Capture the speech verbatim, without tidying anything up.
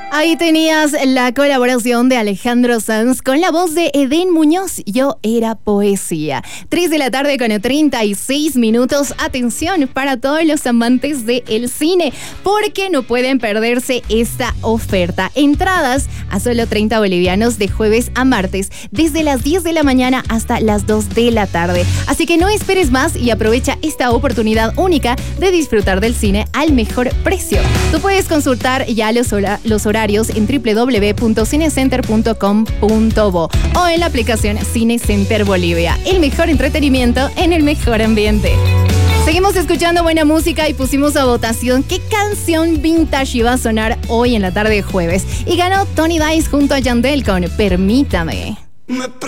Ahí tenías la colaboración de Alejandro Sanz con la voz de Edén Muñoz. Yo era poesía. tres de la tarde con treinta y seis minutos. Atención para todos los amantes del cine, porque no pueden perderse esta oferta. Entradas a solo treinta bolivianos de jueves a martes, desde las diez de la mañana hasta las dos de la tarde. Así que no esperes más y aprovecha esta oportunidad única de disfrutar del cine al mejor precio. Tú puedes consultar ya los, hora- los horarios en doble u doble u doble u punto cinecenter punto com punto bo o en la aplicación Cinecenter Bolivia. El mejor entretenimiento en el mejor ambiente. Seguimos escuchando buena música y pusimos a votación qué canción vintage iba a sonar hoy en la tarde de jueves. Y ganó Tony Dice junto a Yandel con Permítame. Me